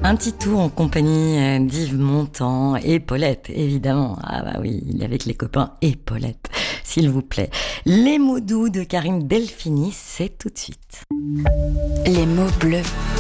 Un petit tour en compagnie d'Yves Montand et Paulette, évidemment. Ah bah oui, il est avec les copains et Paulette, s'il vous plaît. Les mots doux de Karine Delphini, c'est tout de suite. Les mots bleus.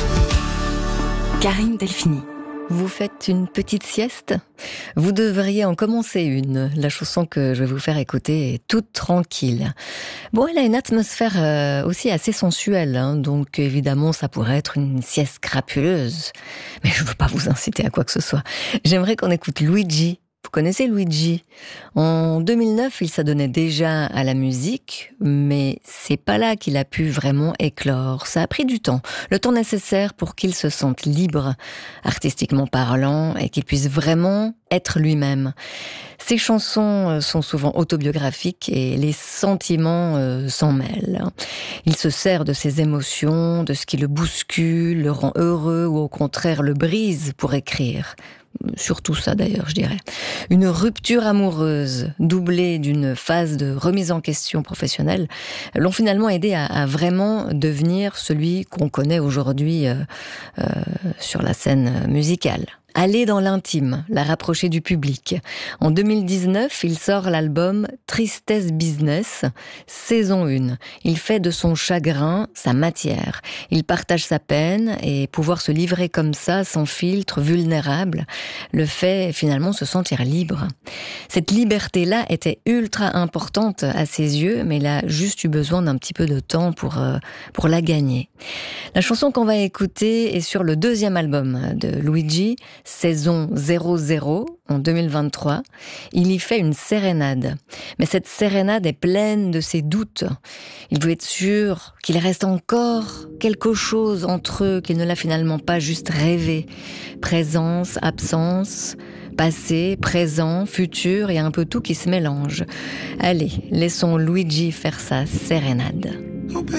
Karine Delphini. Vous faites une petite sieste ? Vous devriez en commencer une. La chanson que je vais vous faire écouter est toute tranquille. Bon, elle a une atmosphère aussi assez sensuelle, donc évidemment ça pourrait être une sieste crapuleuse. Mais je ne veux pas vous inciter à quoi que ce soit. J'aimerais qu'on écoute Luigi. Vous connaissez Luigi ? En 2009, il s'adonnait déjà à la musique, mais c'est pas là qu'il a pu vraiment éclore. Ça a pris du temps, le temps nécessaire pour qu'il se sente libre, artistiquement parlant, et qu'il puisse vraiment être lui-même. Ses chansons sont souvent autobiographiques et les sentiments s'en mêlent. Il se sert de ses émotions, de ce qui le bouscule, le rend heureux ou au contraire le brise pour écrire. Surtout ça d'ailleurs, je dirais. Une rupture amoureuse, doublée d'une phase de remise en question professionnelle, l'ont finalement aidé à vraiment devenir celui qu'on connaît aujourd'hui sur la scène musicale. Aller dans l'intime, la rapprocher du public. En 2019, il sort l'album Tristesse Business, saison 1. Il fait de son chagrin sa matière. Il partage sa peine et pouvoir se livrer comme ça, sans filtre, vulnérable, le fait finalement se sentir libre. Cette liberté-là était ultra importante à ses yeux, mais il a juste eu besoin d'un petit peu de temps pour la gagner. La chanson qu'on va écouter est sur le 2e album de Luigi, saison 00 en 2023. Il y fait une sérénade. Mais cette sérénade est pleine de ses doutes. Il veut être sûr qu'il reste encore quelque chose entre eux, qu'il ne l'a finalement pas juste rêvé. Présence, absence, passé, présent, futur, et un peu tout qui se mélange. Allez, laissons Luigi faire sa sérénade.